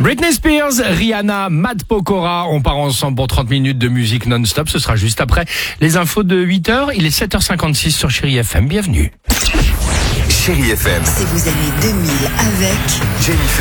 Britney Spears, Rihanna, Matt Pokora, on part ensemble pour 30 minutes de musique non-stop. Ce sera juste après les infos de 8h. Il est 7h56 sur Chérie FM. Bienvenue. Chérie FM. C'est vos années 2000 avec Jennifer.